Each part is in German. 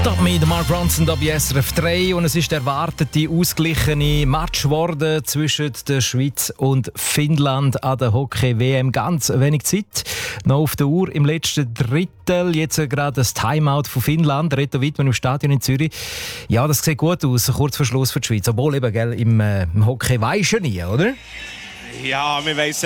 Stop Me, der Mark Ronson, da bei SRF 3. Und es ist der erwartete, ausgeglichene Match geworden zwischen der Schweiz und Finnland an der Hockey-WM. Ganz wenig Zeit noch auf der Uhr im letzten Drittel. Jetzt gerade das Timeout von Finnland. Reto Wittmann im Stadion in Zürich. Ja, das sieht gut aus, kurz vor Schluss für die Schweiz. Obwohl eben, gell, im Hockey weisst du nie, oder? Ja, wir weiss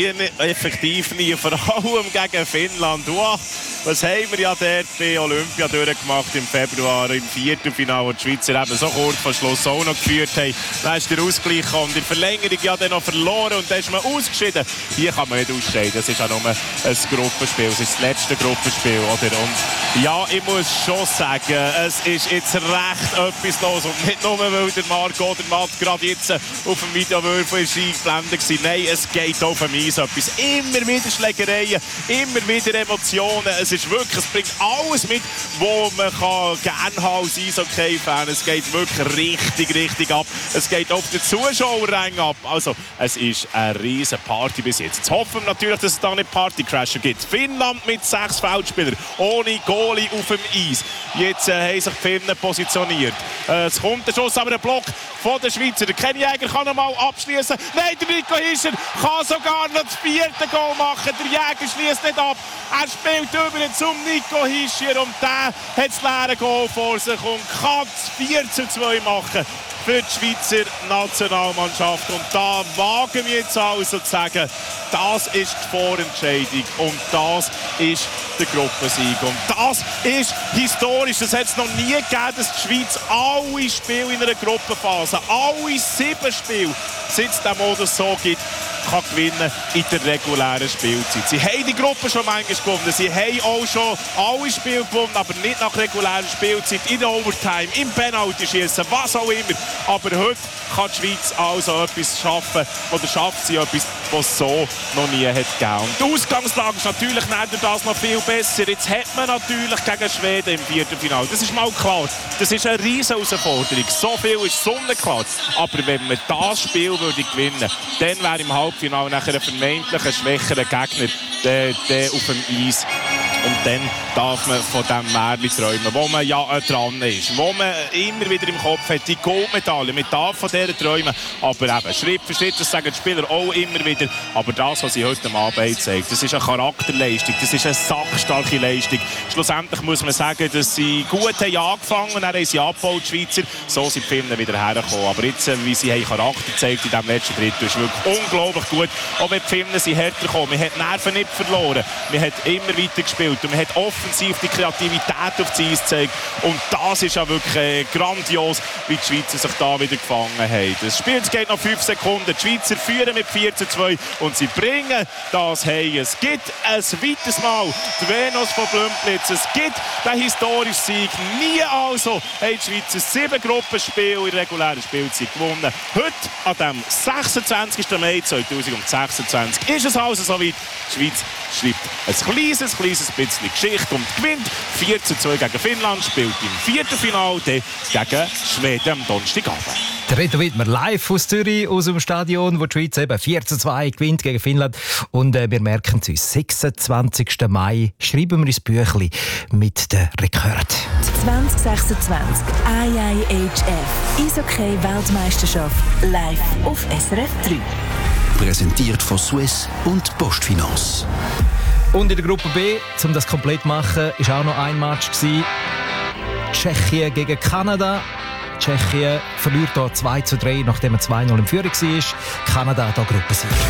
effektiv nie, vor allem gegen Finnland. Wow, was haben wir ja dort bei Olympia durchgemacht im Februar, im Viertelfinale, wo die Schweizer eben so kurz vor Schluss auch noch geführt haben. Dann ist der Ausgleich gekommen, die Verlängerung ja dann noch verloren und dann ist man ausgeschieden. Hier kann man nicht ausscheiden, das ist ja nur ein Gruppenspiel, es ist das letzte Gruppenspiel, oder? Und ja, ich muss schon sagen, es ist jetzt recht etwas los und nicht nur, weil der Marco oder Matt gerade jetzt auf dem Videowürfel ist eingeblendet war. Nein, es geht auf dem Eis etwas. Immer wieder Schlägereien, immer wieder Emotionen. Es ist wirklich, es bringt alles mit, was man gerne haben als Eishockey-Fan. Es geht wirklich richtig ab. Es geht auf den Zuschauerrängen ab. Also, es ist eine riesen Party bis jetzt. Jetzt hoffen wir natürlich, dass es da nicht Partycrasher gibt. Finnland mit 6 Feldspielern, ohne Goalie auf dem Eis. Jetzt haben sich die Finnen positioniert. Es kommt der Schuss, aber ein Block von den Schweizer. Der Kenny Jäger kann noch mal abschließen. Nein, der Nico Hischer kann sogar noch das 4. Goal machen. Der Jäger schließt nicht ab. Er spielt über zum Nico Hischer und der hat das leere Goal vor sich und kann es 4:2 machen für die Schweizer Nationalmannschaft. Und da wagen wir jetzt also zu sagen, das ist die Vorentscheidung und das ist der Gruppensieg. Und das ist historisch. Das hat es noch nie gegeben, dass die Schweiz alle Spiele in einer Gruppenphase, alle 7 Spiele, seit es diesen Modus so gibt, kann gewinnen in der regulären Spielzeit. Sie haben die Gruppe schon manchmal gewonnen. Sie haben auch schon alle Spiele gewonnen, aber nicht nach regulärer Spielzeit, in Overtime, im Penalty-Schießen, was auch immer. Aber heute kann die Schweiz also etwas schaffen, oder schafft sie etwas, was es so noch nie hat gegeben. Und die Ausgangslage ist natürlich nicht das noch viel besser. Jetzt hat man natürlich gegen Schweden im Viertelfinale. Das ist mal klar. Das ist eine riesen Herausforderung. So viel ist sonnenklar. Aber wenn man das Spiel würde gewinnen, dann wäre im Halbfinale nachher ein vermeintlich schwächerer Gegner auf dem Eis. Und dann darf man von diesem Märchen träumen, wo man ja dran ist, wo man immer wieder im Kopf hat, die Goldmedaille. Man darf von dieser träumen, aber eben Schritt für Schritt, das sagen die Spieler auch immer wieder. Aber das, was sie heute am Abend zeigen, das ist eine Charakterleistung, das ist eine sackstarke Leistung. Schlussendlich muss man sagen, dass sie gut haben angefangen, dann haben sie abgebaut, die Schweizer. So sind die Finnen wieder hergekommen. Aber jetzt, wie sie Charakter gezeigt in diesem letzten Drittel, ist wirklich unglaublich gut. Auch wenn die Finnen sind härter gekommen, man hat die Nerven nicht verloren, man hat immer weiter gespielt. Und man hat offensiv die Kreativität auf das Eis gezeigt. Und das ist ja wirklich grandios, wie die Schweizer sich da wieder gefangen haben. Das Spiel geht noch 5 Sekunden. Die Schweizer führen mit 4:2 und sie bringen das heim. Es gibt ein weiteres Mal die Venus von Blümplitz. Es gibt den historischen Sieg. Nie also haben die Schweizer 7 Gruppenspiele in regulärer Spielzeit gewonnen. Heute, an dem 26. Mai 2026, ist es also soweit. Die Schweiz schreibt ein kleines bisschen Geschichte und gewinnt 4:2 gegen Finnland, spielt im Viertelfinale gegen Schweden am Donnerstagabend. Der Reto Wittmer live aus Zürich, aus dem Stadion, wo die Schweiz eben 4:2 gewinnt gegen Finnland. Und wir merken es uns, 26. Mai schreiben wir ins Büchlein mit dem Rekord. 2026 IIHF Eishockey-Weltmeisterschaft live auf SRF 3. Präsentiert von Swiss und Postfinance. Und in der Gruppe B, um das komplett zu machen, war auch noch ein Match. Tschechien gegen Kanada. Tschechien verliert hier 2:3, nachdem er 2:0 in Führung war. Kanada hier Gruppensieg.